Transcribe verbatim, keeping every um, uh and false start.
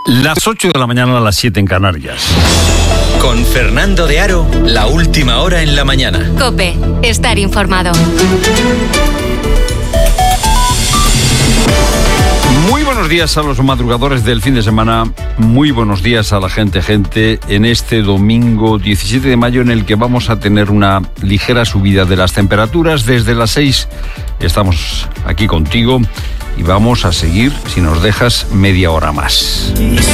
Las ocho de la mañana a las siete en Canarias. Con Fernando de Aro, la última hora en la mañana. COPE, estar informado. Muy buenos días a los madrugadores del fin de semana. Muy buenos días a la gente, gente, en este domingo diecisiete de mayo en el que vamos a tener una ligera subida de las temperaturas. Desde las seis estamos aquí contigo y vamos a seguir, si nos dejas, media hora más.